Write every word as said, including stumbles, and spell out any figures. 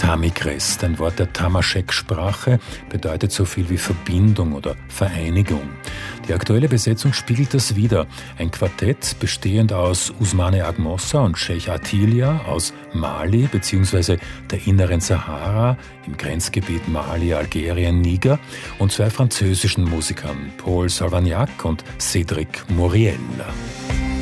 Tamigrest, ein Wort der Tamaschek-Sprache, bedeutet so viel wie Verbindung oder Vereinigung. Die aktuelle Besetzung spiegelt das wider. Ein Quartett bestehend aus Ousmane Agmossa und Cheikh Atilia aus Mali bzw. der inneren Sahara im Grenzgebiet Mali, Algerien, Niger und zwei französischen Musikern, Paul Salvagnac und Cédric Mauriel.